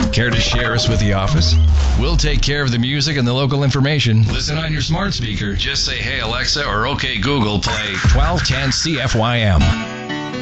Care to share us with the office? We'll take care of the music and the local information. Listen on your smart speaker. Just say, "Hey Alexa," or "Okay Google, play 1210 CFYM."